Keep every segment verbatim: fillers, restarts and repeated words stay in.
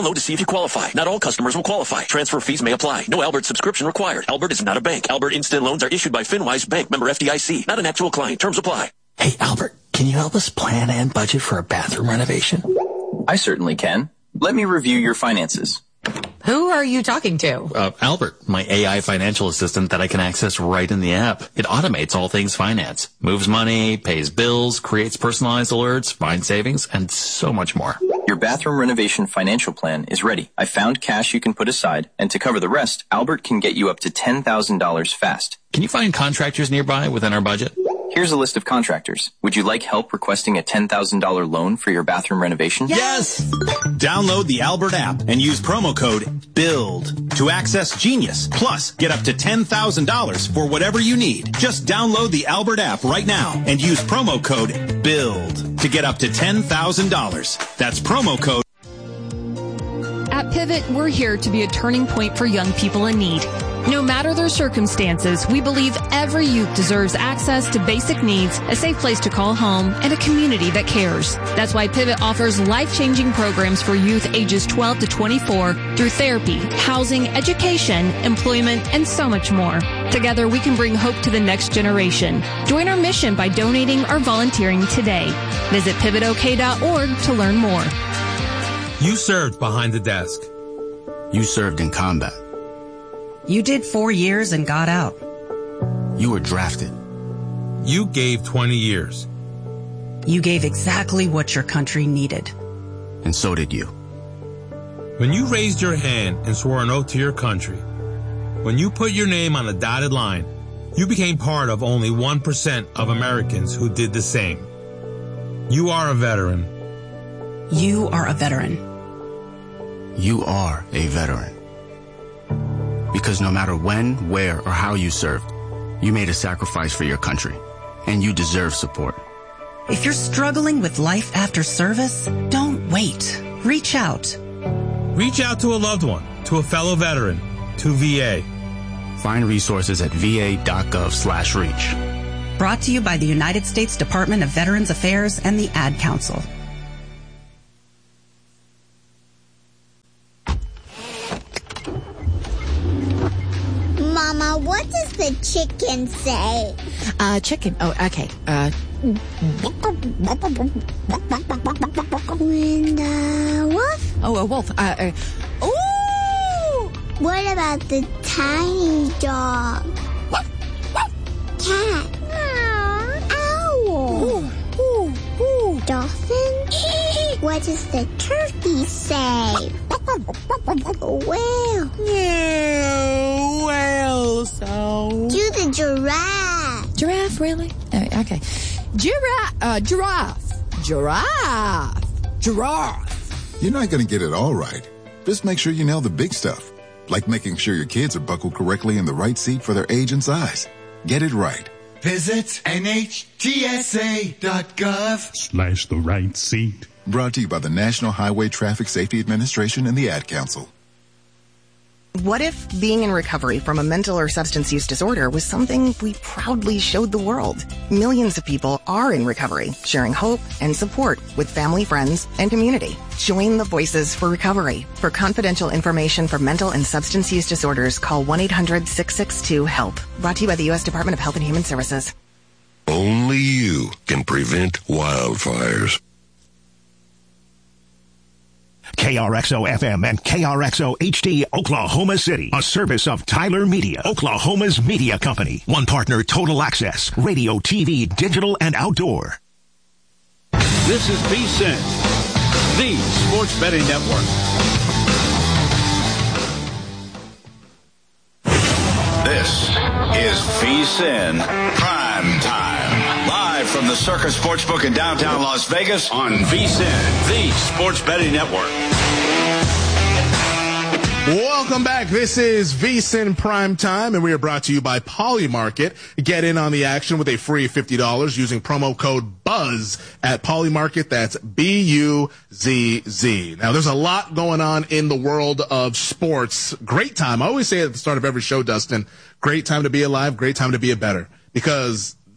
Download to see if you qualify. Not all customers will qualify. Transfer fees may apply. No Albert subscription required. Albert is not a bank. Albert Instant Loans are issued by FinWise Bank, member F D I C. Not an actual client. Terms apply. Hey, Albert, can you help us plan and budget for a bathroom renovation? I certainly can. Let me review your finances. Who are you talking to? Uh, Albert, my A I financial assistant that I can access right in the app. It automates all things finance, moves money, pays bills, creates personalized alerts, finds savings, and so much more. Your bathroom renovation financial plan is ready. I found cash you can put aside, and to cover the rest, Albert can get you up to ten thousand dollars fast. Can you find contractors nearby within our budget? Here's a list of contractors. Would you like help requesting a ten thousand dollars loan for your bathroom renovation? Yes! Download the Albert app and use promo code BUILD to access Genius. Plus, get up to ten thousand dollars for whatever you need. Just download the Albert app right now and use promo code BUILD to get up to ten thousand dollars. That's promo code. At Pivot, we're here to be a turning point for young people in need. No matter their circumstances, we believe every youth deserves access to basic needs, a safe place to call home, and a community that cares. That's why Pivot offers life-changing programs for youth ages twelve to twenty-four through therapy, housing, education, employment, and so much more. Together, we can bring hope to the next generation. Join our mission by donating or volunteering today. Visit pivot o k dot org to learn more. You served behind the desk. You served in combat. You did four years and got out. You were drafted. You gave twenty years. You gave exactly what your country needed. And so did you. When you raised your hand and swore an oath to your country, when you put your name on a dotted line, you became part of only one percent of Americans who did the same. You are a veteran. You are a veteran. You are a veteran. Because no matter when, where, or how you served, you made a sacrifice for your country, and you deserve support. If you're struggling with life after service, don't wait. Reach out. Reach out to a loved one, to a fellow veteran, to V A. Find resources at va.gov slash reach. Brought to you by the United States Department of Veterans Affairs and the Ad Council. Mama, what does the chicken say? Uh, chicken. Oh, okay. Uh. When the wolf? Oh, a wolf. Uh, uh. Ooh! What about the tiny dog? Cat? Owl? Ooh, ooh, ooh. Dolphin? What does the turkey say? Whale? Yeah, whale sound. Do the giraffe. Giraffe, really? Uh, okay. Giraffe, uh, giraffe, giraffe, giraffe. You're not going to get it all right. Just make sure you nail the big stuff, like making sure your kids are buckled correctly in the right seat for their age and size. Get it right. Visit N H T S A dot gov slash the right seat. Brought to you by the National Highway Traffic Safety Administration and the Ad Council. What if being in recovery from a mental or substance use disorder was something we proudly showed the world? Millions of people are in recovery, sharing hope and support with family, friends, and community. Join the Voices for Recovery. For confidential information for mental and substance use disorders, call one eight hundred six six two HELP. Brought to you by the U S Department of Health and Human Services. Only you can prevent wildfires. K R X O F M and K R X O H D Oklahoma City, a service of Tyler Media, Oklahoma's media company. One partner, Total Access, radio, T V, digital, and outdoor. This is VSiN, the Sports Betting Network. This is VSiN Prime Time. Live from the Circus Sportsbook in downtown Las Vegas on VSiN, the Sports Betting Network. Welcome back. This is VSiN Prime Time, and we are brought to you by Polymarket. Get in on the action with a free fifty dollars using promo code BUZZ at Polymarket. That's B U Z Z. Now, there's a lot going on in the world of sports. Great time. I always say at the start of every show, Dustin, great time to be alive, great time to be a better. Because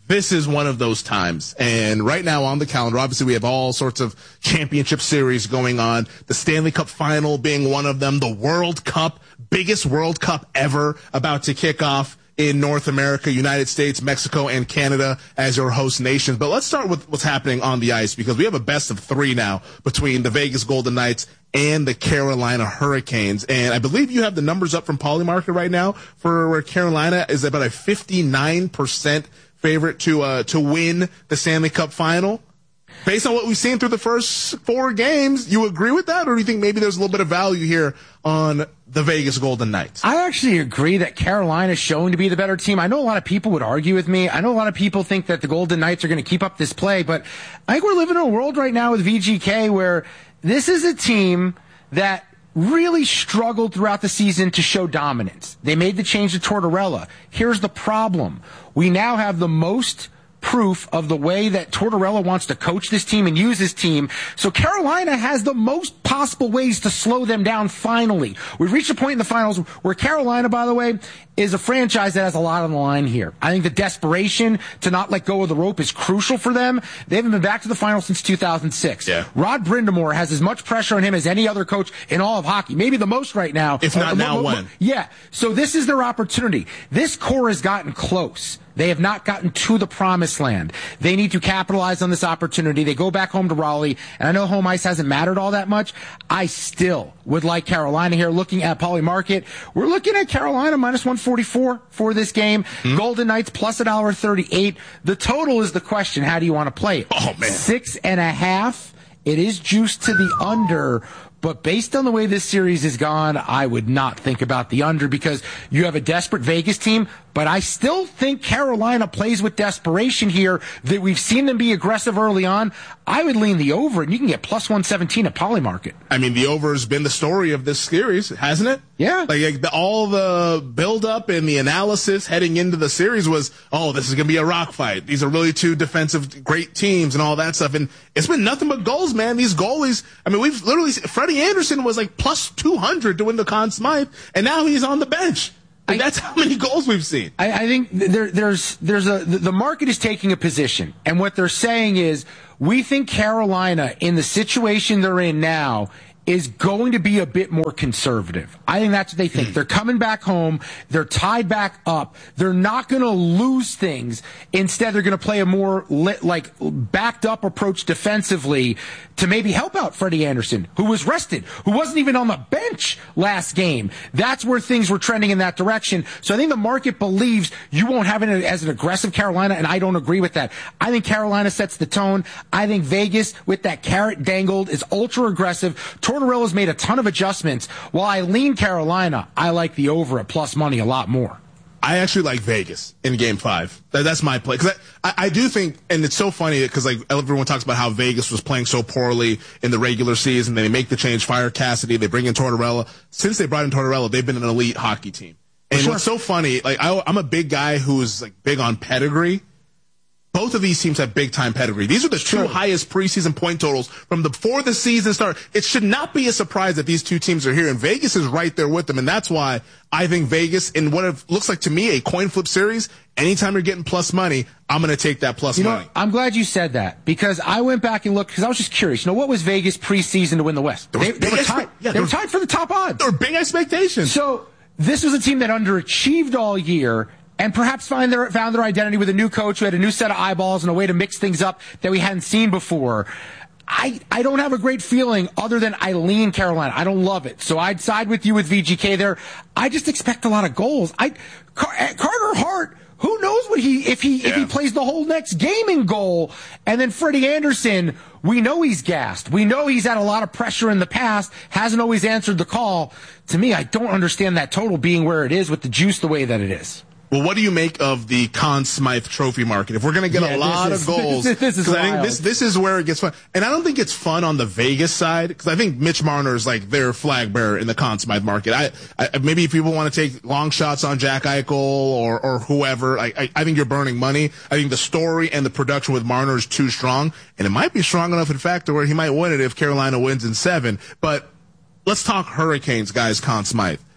this is one of those times. And right now on the calendar, obviously we have all sorts of championship series going on. The Stanley Cup final being one of them. The World Cup, biggest World Cup ever, about to kick off in North America, United States, Mexico, and Canada as your host nations. But let's start with what's happening on the ice, because we have a best of three now between the Vegas Golden Knights and the Carolina Hurricanes. And I believe you have the numbers up from Polymarket right now for where Carolina is about a fifty-nine percent favorite to uh, to win the Stanley Cup final. Based on what we've seen through the first four games, you agree with that, or do you think maybe there's a little bit of value here on the Vegas Golden Knights? I actually agree that Carolina is showing to be the better team. I know a lot of people would argue with me. I know a lot of people think that the Golden Knights are going to keep up this play, but I think we're living in a world right now with V G K where this is a team that really struggled throughout the season to show dominance. They made the change to Tortorella. Here's the problem. We now have the most proof of the way that Tortorella wants to coach this team and use his team. So Carolina has the most possible ways to slow them down finally. We've reached a point in the finals where Carolina, by the way, is a franchise that has a lot on the line here. I think the desperation to not let go of the rope is crucial for them. They haven't been back to the finals since two thousand six. Yeah. Rod Brind'Amour has as much pressure on him as any other coach in all of hockey, maybe the most right now. If not uh, now, mo- mo- when? Yeah. So this is their opportunity. This core has gotten close. They have not gotten to the promised land. They need to capitalize on this opportunity. They go back home to Raleigh, and I know home ice hasn't mattered all that much. I still would like Carolina here. Looking at Polymarket, we're looking at Carolina minus one forty-four for this game. Mm-hmm. Golden Knights plus one dollar thirty-eight. The total is the question. How do you want to play it? Oh, man. Six and a half. It is juiced to the under. But based on the way this series has gone, I would not think about the under because you have a desperate Vegas team. But I still think Carolina plays with desperation here, that we've seen them be aggressive early on. I would lean the over, and you can get plus one seventeen at Polymarket. I mean, the over has been the story of this series, hasn't it? Yeah. Like, like the, all the build-up and the analysis heading into the series was, oh, this is going to be a rock fight. These are really two defensive great teams and all that stuff. And it's been nothing but goals, man. These goalies, I mean, we've literally, Freddie Anderson was like plus two hundred to win the Conn Smythe, and now he's on the bench. Like, that's how many goals we've seen. I, I think there, there's there's a the market is taking a position, and what they're saying is we think Carolina, in the situation they're in now, is going to be a bit more conservative. I think that's what they think. They're coming back home. They're tied back up. They're not going to lose things. Instead, they're going to play a more lit, like backed up approach defensively to maybe help out Freddie Anderson, who was rested, who wasn't even on the bench last game. That's where things were trending in that direction. So I think the market believes you won't have it as an aggressive Carolina, and I don't agree with that. I think Carolina sets the tone. I think Vegas, with that carrot dangled, is ultra aggressive. Tortorella's made a ton of adjustments. While I lean Carolina, I like the over at plus money a lot more. I actually like Vegas in game five. That, that's my play. Cause I, I, I do think, and it's so funny because like everyone talks about how Vegas was playing so poorly in the regular season. They make the change, fire Cassidy, they bring in Tortorella. Since they brought in Tortorella, they've been an elite hockey team. And sure. What's so funny, like I, I'm a big guy who's like big on pedigree. Both of these teams have big-time pedigree. These are the two highest preseason point totals from the, before the season started. It should not be a surprise that these two teams are here, and Vegas is right there with them, and that's why I think Vegas, in what it looks like to me a coin flip series, anytime you're getting plus money, I'm going to take that plus you know, money. I'm glad you said that, because I went back and looked, because I was just curious. You know, what was Vegas preseason to win the West? They, they, were, tied, yeah, they were tied for the top odds. There were big expectations. So this was a team that underachieved all year, and perhaps find their, found their identity with a new coach who had a new set of eyeballs and a way to mix things up that we hadn't seen before. I, I don't have a great feeling other than I lean Carolina. I don't love it. So I'd side with you with V G K there. I just expect a lot of goals. I, Car- Carter Hart, who knows what he, if he, yeah. if he plays the whole next game in goal. And then Freddie Anderson, we know he's gassed. We know he's had a lot of pressure in the past, hasn't always answered the call. To me, I don't understand that total being where it is with the juice the way that it is. Well, what do you make of the Conn Smythe Trophy market? If we're going to get yeah, a lot is, of goals, this, this is I think this this is where it gets fun. And I don't think it's fun on the Vegas side, because I think Mitch Marner is like their flag bearer in the Conn Smythe market. I, I maybe if people want to take long shots on Jack Eichel or or whoever, I, I I think you're burning money. I think the story and the production with Marner is too strong, and it might be strong enough, in fact, to where he might win it if Carolina wins in seven. But let's talk Hurricanes, guys. Conn Smythe.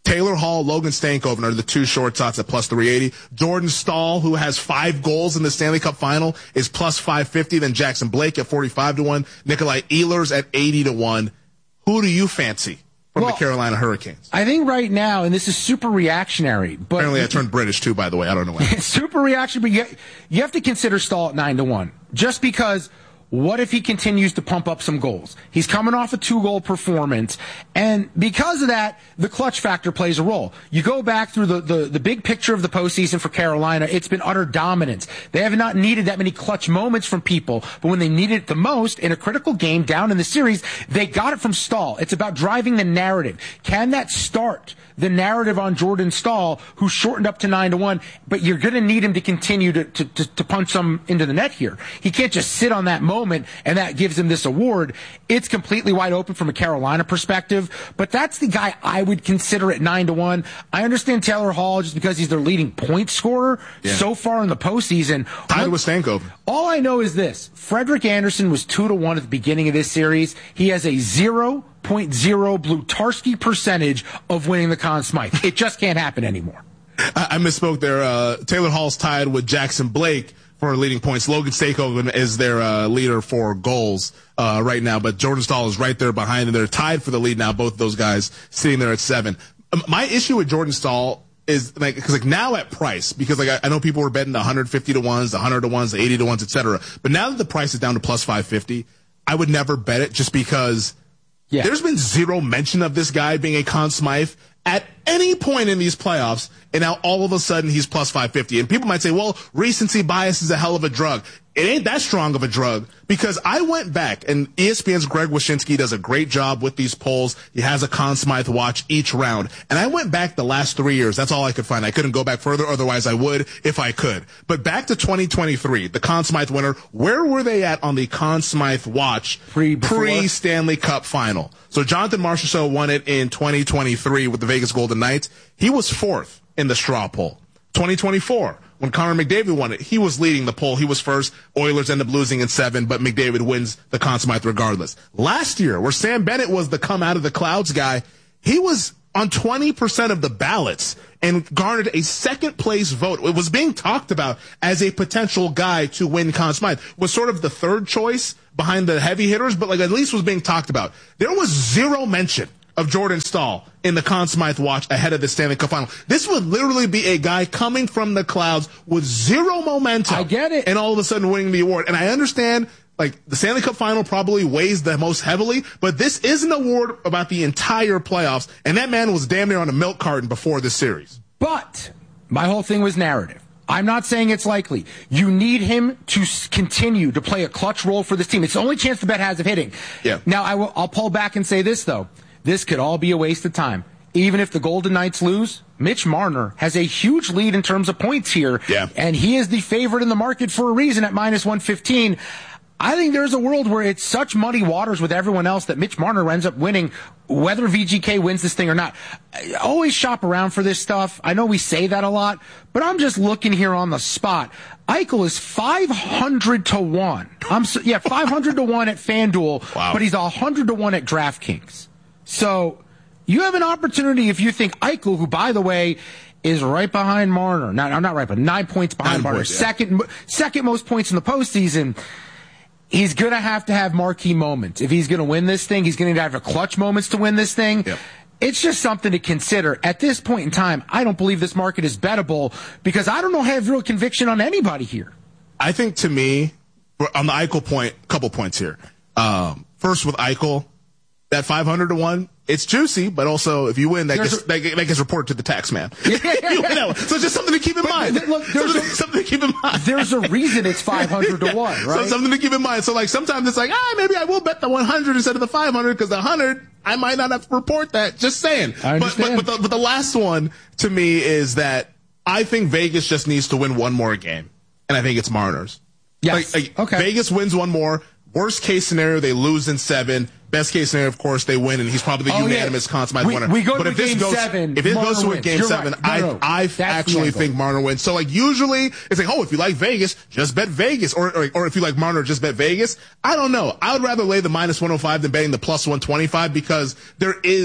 Taylor Hall, Logan Stankoven are the two short shots at plus three eighty. Jordan Stahl, who has five goals in the Stanley Cup final, is plus five fifty. Then Jackson Blake at forty-five to one. Nikolai Ehlers at eighty to one. Who do you fancy from well, the Carolina Hurricanes? I think right now, and this is super reactionary, but apparently I turned British too, by the way. I don't know why. Super reactionary, but you, you have to consider Stahl at nine to one. Just because, what if he continues to pump up some goals? He's coming off a two-goal performance, and because of that, the clutch factor plays a role. You go back through the, the, the big picture of the postseason for Carolina, it's been utter dominance. They have not needed that many clutch moments from people, but when they needed it the most in a critical game down in the series, they got it from Stahl. It's about driving the narrative. Can that start the narrative on Jordan Stahl, who shortened up to nine to one, but you're going to need him to continue to, to, to, to punch some into the net here. He can't just sit on that moment and that gives him this award. It's completely wide open from a Carolina perspective, but that's the guy I would consider at nine to one. I understand Taylor Hall just because he's their leading point scorer yeah. so far in the postseason. Tied with Stankoven. All I know is this. Frederik Andersen was two to one at the beginning of this series. He has a zero point zero Blutarski percentage of winning the Conn Smythe. It just can't happen anymore. I, I misspoke there. Uh, Taylor Hall's tied with Jackson Blake for leading points. Logan Stankoven is their uh, leader for goals uh, right now, but Jordan Stahl is right there behind, and they're tied for the lead now. Both of those guys sitting there at seven. Um, my issue with Jordan Stahl is like, cause like now at price, because like I, I know people were betting the one hundred fifty to ones, the one hundred to ones, the eighty to ones, et cetera. But now that the price is down to plus five fifty, I would never bet it just because yeah. there's been zero mention of this guy being a Conn Smythe at any point in these playoffs, and now all of a sudden he's plus five fifty. And people might say, well, recency bias is a hell of a drug. It ain't that strong of a drug, because I went back, and E S P N's Greg Wyshynski does a great job with these polls. He has a Conn Smythe watch each round. And I went back the last three years. That's all I could find. I couldn't go back further, otherwise I would if I could. But back to twenty twenty-three, the Conn Smythe winner, where were they at on the Conn Smythe watch pre pre-Stanley Cup final? So Jonathan Marchessault won it in twenty twenty-three with the Vegas Golden Knights. He was fourth in the straw poll. twenty twenty-four, when Connor McDavid won it, he was leading the poll. He was first. Oilers ended up losing in seven, but McDavid wins the Conn Smythe regardless. Last year, where Sam Bennett was the come out of the clouds guy, he was on twenty percent of the ballots and garnered a second place vote. It was being talked about as a potential guy to win Conn Smythe. Was sort of the third choice behind the heavy hitters, but like at least was being talked about. There was zero mention of Jordan Stahl in the Conn Smythe watch ahead of the Stanley Cup final. This would literally be a guy coming from the clouds with zero momentum. I get it. And all of a sudden winning the award. And I understand, like, the Stanley Cup final probably weighs the most heavily, but this is an award about the entire playoffs, and that man was damn near on a milk carton before this series. But my whole thing was narrative. I'm not saying it's likely. You need him to s- continue to play a clutch role for this team. It's the only chance the bet has of hitting. Yeah. Now, I will, I'll pull back and say this, though. This could all be a waste of time. Even if the Golden Knights lose, Mitch Marner has a huge lead in terms of points here. Yeah. And he is the favorite in the market for a reason at minus one fifteen. I think there's a world where it's such muddy waters with everyone else that Mitch Marner ends up winning, whether V G K wins this thing or not. I always shop around for this stuff. I know we say that a lot, but I'm just looking here on the spot. Eichel is five hundred to one. I'm so, yeah, five hundred to one at FanDuel, wow. But he's one hundred to one at DraftKings. So you have an opportunity if you think Eichel, who, by the way, is right behind Marner. Not, not right, but nine points behind nine Marner. Points, yeah. Second, second most points in the postseason. He's going to have to have marquee moments. If he's going to win this thing, he's going to have a clutch moments to win this thing. Yep. It's just something to consider. At this point in time, I don't believe this market is bettable because I don't know, have real conviction on anybody here. I think, to me, on the Eichel point, a couple points here. Um, first with Eichel, that five hundred to one, it's juicy, but also if you win, that gets, that, that gets reported to the tax man. You win that one. So it's just something to keep in but, mind. Look, there's something, a, something to keep in mind. There's a reason it's five hundred to one, right? So something to keep in mind. So like sometimes it's like, ah, maybe I will bet the one hundred instead of the five hundred because the one hundred, I might not have to report that. Just saying. I but, but, but, the, but the last one to me is that I think Vegas just needs to win one more game. And I think it's Marner's. Yes. Like, like okay. Vegas wins one more. Worst case scenario, they lose in seven. Best case scenario, of course, they win, and he's probably the oh, unanimous yeah. Conn Smythe we, winner. We go but to if game this goes, seven. If it Marner goes to a wins. game You're seven, right. no, no. I I That's actually think Marner wins. So like usually it's like, oh, if you like Vegas, just bet Vegas, or or, or if you like Marner, just bet Vegas. I don't know. I would rather lay the minus one oh five than betting the plus one twenty-five because there is a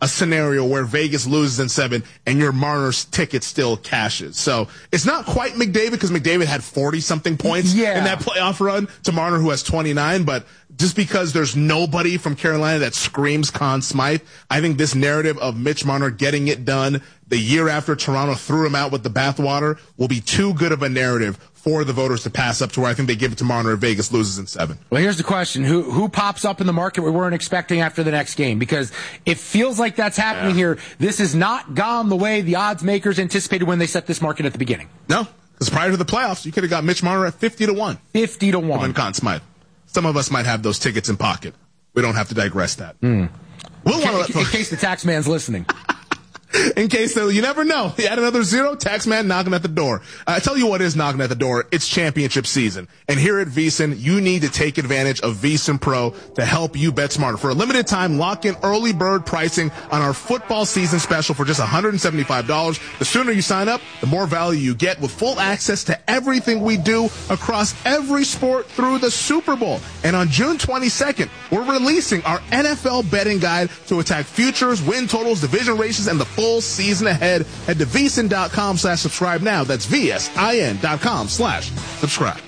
a scenario where Vegas loses in seven and your Marner's ticket still cashes. So it's not quite McDavid because McDavid had forty something points yeah. in that playoff run to Marner, who has twenty-nine, but just because there's nobody from Carolina that screams Conn Smythe, I think this narrative of Mitch Marner getting it done the year after Toronto threw him out with the bathwater will be too good of a narrative for the voters to pass up to where I think they give it to Marner if Vegas loses in seven. Well, here's the question. Who who pops up in the market we weren't expecting after the next game? Because it feels like that's happening yeah. here. This has not gone the way the odds makers anticipated when they set this market at the beginning. No, because prior to the playoffs, you could have got Mitch Marner at fifty to one. fifty to one. And Conn Smythe. Some of us might have those tickets in pocket. We don't have to digress that. Mm. We'll in, want in, in case the tax man's listening. In case, though, you never know. You add another zero, tax man knocking at the door. Uh, I tell you what is knocking at the door. It's championship season. And here at VSiN, you need to take advantage of VSiN Pro to help you bet smarter. For a limited time, lock in early bird pricing on our football season special for just one hundred seventy-five dollars. The sooner you sign up, the more value you get with full access to everything we do across every sport through the Super Bowl. And on June twenty-second, we're releasing our N F L betting guide to attack futures, win totals, division races, and the full season ahead. Head to vsin.com slash subscribe now. That's V-S-I-N dot com slash subscribe.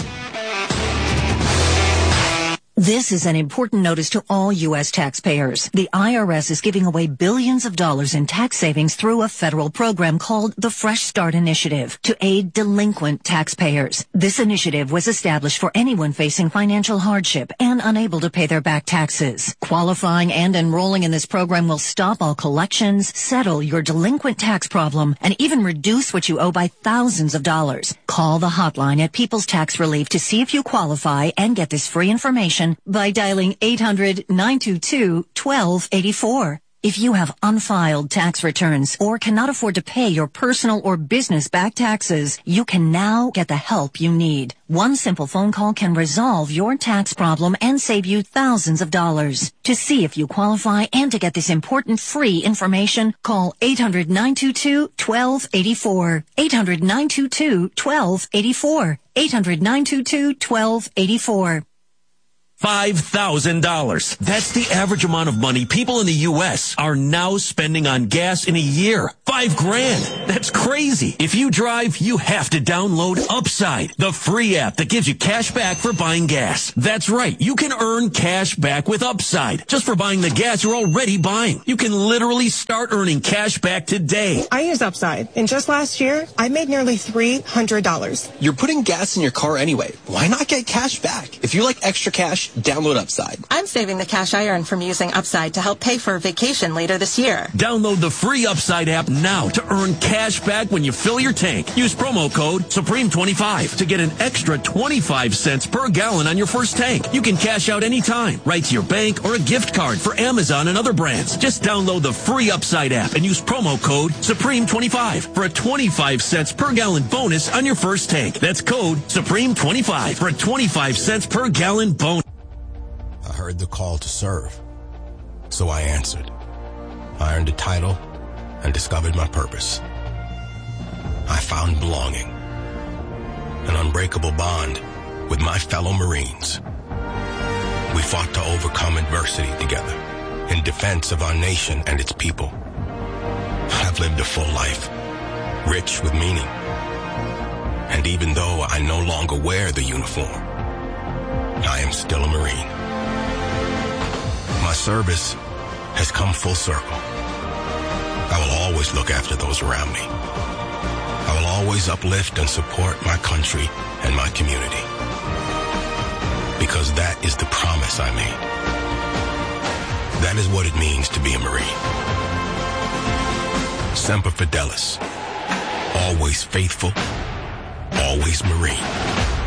This is an important notice to all U S taxpayers. The I R S is giving away billions of dollars in tax savings through a federal program called the Fresh Start Initiative to aid delinquent taxpayers. This initiative was established for anyone facing financial hardship and unable to pay their back taxes. Qualifying and enrolling in this program will stop all collections, settle your delinquent tax problem, and even reduce what you owe by thousands of dollars. Call the hotline at People's Tax Relief to see if you qualify and get this free information by dialing eight hundred, nine two two, one two eight four. If you have unfiled tax returns or cannot afford to pay your personal or business back taxes, you can now get the help you need. One simple phone call can resolve your tax problem and save you thousands of dollars. To see if you qualify and to get this important free information, call eight hundred, nine two two, one two eight four. eight hundred, nine two two, one two eight four. eight hundred, nine two two, one two eight four. five thousand dollars. That's the average amount of money people in the U S are now spending on gas in a year. Five grand. That's crazy. If you drive, you have to download Upside, the free app that gives you cash back for buying gas. That's right. You can earn cash back with Upside just for buying the gas you're already buying. You can literally start earning cash back today. I use Upside, and just last year, I made nearly three hundred dollars. You're putting gas in your car anyway. Why not get cash back? If you like extra cash, download Upside. I'm saving the cash I earn from using Upside to help pay for a vacation later this year. Download the free Upside app now to earn cash back when you fill your tank. Use promo code Supreme twenty-five to get an extra twenty-five cents per gallon on your first tank. You can cash out anytime, right to your bank or a gift card for Amazon and other brands. Just download the free Upside app and use promo code Supreme twenty-five for a twenty-five cents per gallon bonus on your first tank. That's code Supreme twenty-five for a twenty-five cents per gallon bonus. I heard the call to serve, so I answered. I earned a title and discovered my purpose. I found belonging, an unbreakable bond with my fellow Marines. We fought to overcome adversity together in defense of our nation and its people. I've lived a full life, rich with meaning. And even though I no longer wear the uniform, I am still a Marine. My service has come full circle. I will always look after those around me. I will always uplift and support my country and my community. Because that is the promise I made. That is what it means to be a Marine. Semper Fidelis. Always faithful. Always Marine.